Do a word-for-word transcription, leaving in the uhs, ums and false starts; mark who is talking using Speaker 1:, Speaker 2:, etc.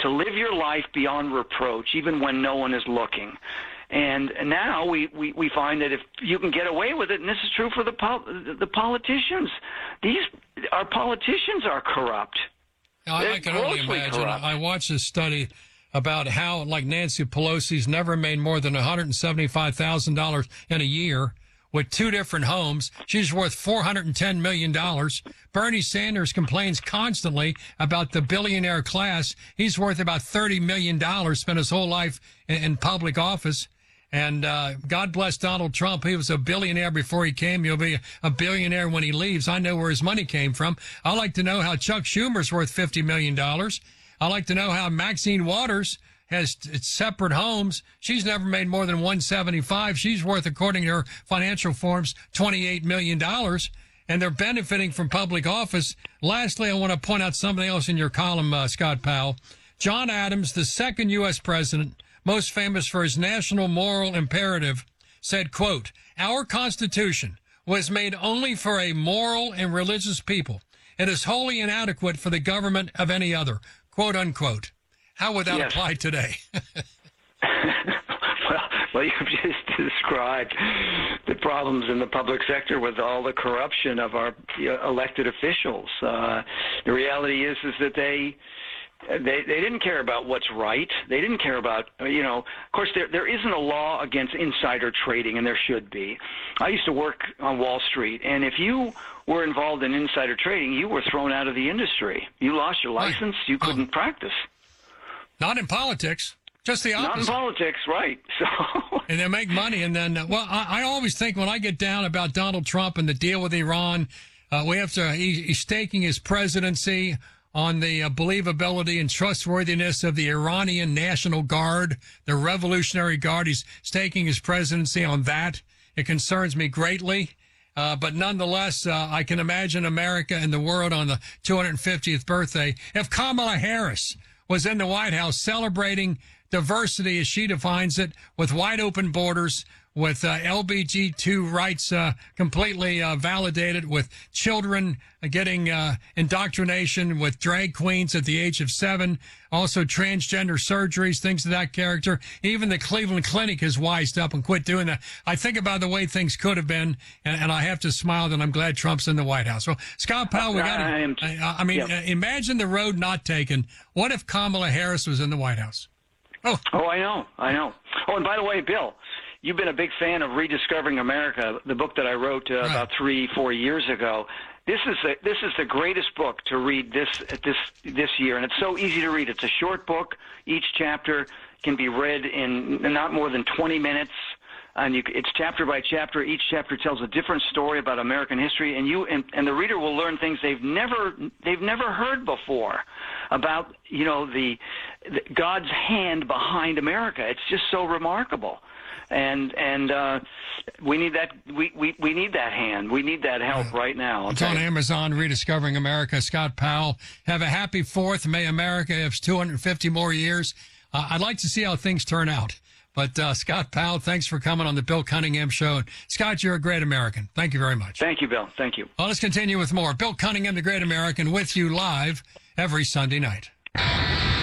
Speaker 1: to live your life beyond reproach, even when no one is looking. And now we, we, we find that if you can get away with it, and this is true for the pol- the politicians, these our politicians are corrupt.
Speaker 2: I, I can only imagine.
Speaker 1: Corrupt.
Speaker 2: I watched this study about how, like, Nancy Pelosi's never made more than one hundred seventy-five thousand dollars in a year with two different homes. She's worth four hundred ten million dollars. Bernie Sanders complains constantly about the billionaire class. He's worth about thirty million dollars, spent his whole life in, in public office. And uh, God bless Donald Trump. He was a billionaire before he came. He'll be a billionaire when he leaves. I know where his money came from. I like to know how Chuck Schumer's worth fifty million dollars. I like to know how Maxine Waters has t- separate homes. She's never made more than one seventy-five. She's worth, according to her financial forms, twenty-eight million dollars. And they're benefiting from public office. Lastly, I want to point out something else in your column, uh, Scott Powell. John Adams, the second U S president, most famous for his national moral imperative, said, quote, "Our Constitution was made only for a moral and religious people. It is wholly inadequate for the government of any other," quote unquote. How would that
Speaker 1: yes.
Speaker 2: apply today?
Speaker 1: well, well, you've just described the problems in the public sector with all the corruption of our elected officials. Uh, the reality is, is that they... They they didn't care about what's right. They didn't care about, you know, of course, there there isn't a law against insider trading, and there should be. I used to work on Wall Street, and if you were involved in insider trading, you were thrown out of the industry. You lost your license. You couldn't oh. practice.
Speaker 2: Not in politics. Just the opposite.
Speaker 1: Not in politics, right. So.
Speaker 2: And they make money, and then, uh, well, I, I always think when I get down about Donald Trump and the deal with Iran, uh, we have to, he, he's staking his presidency on the uh, believability and trustworthiness of the Iranian National Guard, the Revolutionary Guard. He's staking his presidency on that. It concerns me greatly. Uh, but nonetheless, uh, I can imagine America and the world on the two hundred fiftieth birthday. If Kamala Harris was in the White House celebrating diversity, as she defines it, with wide open borders, with uh, L G B T Q rights uh, completely uh, validated, with children getting uh, indoctrination, with drag queens at the age of seven, also transgender surgeries, things of that character. Even the Cleveland Clinic has wised up and quit doing that. I think about the way things could have been, and, and I have to smile that I'm glad Trump's in the White House. So, Scott Powell, we got to, I, I mean, yeah. uh, imagine the road not taken. What if Kamala Harris was in the White House?
Speaker 1: Oh, oh, I know, I know. Oh, and by the way, Bill, you've been a big fan of Rediscovering America, the book that I wrote uh, right. about three, four years ago. This is the, this is the greatest book to read this this this year, and it's so easy to read. It's a short book. Each chapter can be read in not more than twenty minutes, and you, it's chapter by chapter. Each chapter tells a different story about American history, and you and, and the reader will learn things they've never they've never heard before about, you know, the, the God's hand behind America. It's just so remarkable. And and uh, we need that we, we, we need that hand. We need that help right now. Okay?
Speaker 2: It's on Amazon, Rediscovering America. Scott Powell, have a happy fourth. May America have two hundred fifty more years. Uh, I'd like to see how things turn out. But uh, Scott Powell, thanks for coming on the Bill Cunningham Show. Scott, you're a great American. Thank you very much.
Speaker 1: Thank you, Bill. Thank you.
Speaker 2: Well, let's continue with more. Bill Cunningham, the Great American, with you live every Sunday night.